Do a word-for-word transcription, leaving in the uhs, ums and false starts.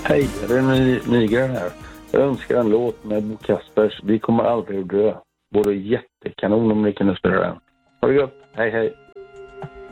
Hej, det är Ny- Nygren här. Jag önskar en låt med Bo Kaspers. Vi kommer aldrig att dö. Både jättekanon om ni kunde spela den. Ha det gott. Hej, hej.